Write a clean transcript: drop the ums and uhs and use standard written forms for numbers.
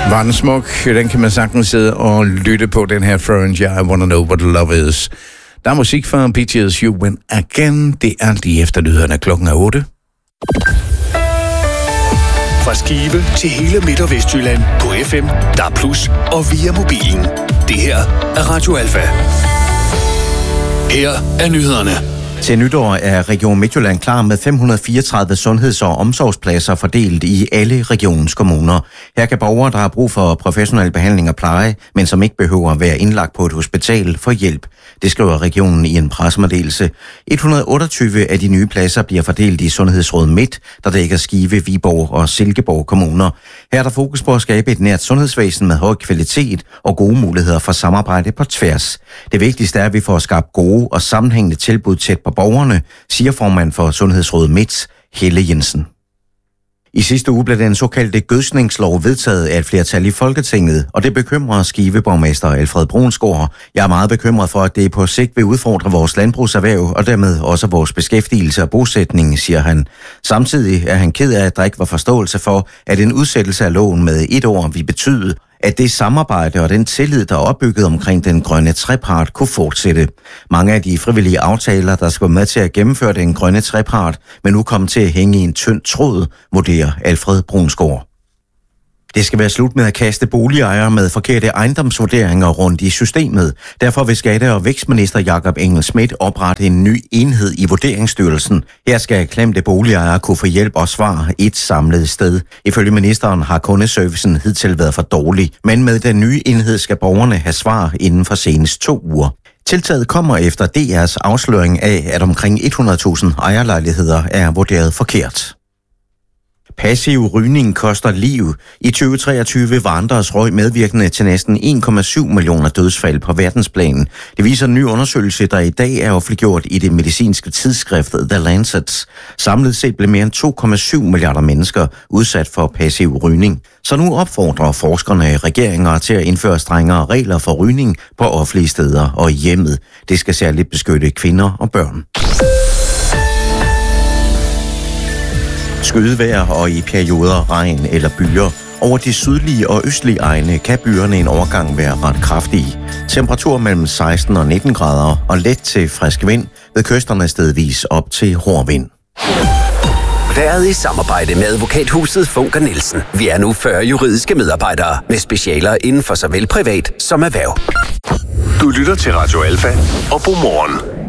Var den smuk? Den kan man sagtens sidde og lytte på, den her Florence, I Wanna Know What Love Is. Der er musik fra Beaches You Win Again. Det er lige efter nyhederne klokken 8. Fra Skive til hele Midt- og Vestjylland på FM, DAB+ og via mobilen. Det her er Radio Alfa. Her er nyhederne. Til nytår er Region Midtjylland klar med 534 sundheds- og omsorgspladser fordelt i alle regionens kommuner. Her kan borgere, der har brug for professionel behandling og pleje, men som ikke behøver at være indlagt på et hospital, få hjælp. Det skriver regionen i en pressemeddelelse. 128 af de nye pladser bliver fordelt i Sundhedsråd Midt, der dækker Skive, Viborg og Silkeborg kommuner. Her er der fokus på at skabe et nært sundhedsvæsen med høj kvalitet og gode muligheder for samarbejde på tværs. Det vigtigste er, at vi får skabt gode og sammenhængende tilbud tæt på borgerne, siger formand for Sundhedsråd Midt, Helle Jensen. I sidste uge blev den såkaldte gødsningslov vedtaget af et flertal i Folketinget, og det bekymrer Skive-borgmester Alfred Brunsgaard. Jeg er meget bekymret for, at det på sigt vil udfordre vores landbrugserhverv og dermed også vores beskæftigelse og bosætning, siger han. Samtidig er han ked af, at der ikke var forståelse for, at en udsættelse af loven med 1 år vil betyde, at det samarbejde og den tillid, der er opbygget omkring den grønne trepart, kunne fortsætte. Mange af de frivillige aftaler, der skal være med til at gennemføre den grønne trepart, vil nu komme til at hænge i en tynd tråd, vurderer Alfred Brunsgaard. Det skal være slut med at kaste boligejere med forkerte ejendomsvurderinger rundt i systemet. Derfor vil Skatte- og Vækstminister Jakob Engel-Schmidt oprette en ny enhed i Vurderingsstyrelsen. Her skal klemte boligejere kunne få hjælp og svar et samlet sted. Ifølge ministeren har kundeservicen hidtil været for dårlig, men med den nye enhed skal borgerne have svar inden for senest 2 uger. Tiltaget kommer efter DR's afsløring af, at omkring 100.000 ejerlejligheder er vurderet forkert. Passiv rygning koster liv. I 2023 var andres røg medvirkende til næsten 1,7 millioner dødsfald på verdensplan. Det viser en ny undersøgelse, der i dag er offentliggjort i det medicinske tidsskrift The Lancet. Samlet set blev mere end 2,7 milliarder mennesker udsat for passiv rygning. Så nu opfordrer forskerne regeringer til at indføre strengere regler for rygning på offentlige steder og i hjemmet. Det skal særligt beskytte kvinder og børn. Skydevejr og i perioder regn eller byer. Over de sydlige og østlige egne kan byerne en overgang være ret kraftige. Temperatur mellem 16 og 19 grader og let til frisk vind, ved kysterne stedvis op til hård vind. Været i samarbejde med advokathuset Funk & Nielsen. Vi er nu 40 juridiske medarbejdere med specialer inden for såvel privat som erhverv. Du lytter til Radio Alfa og God morgen.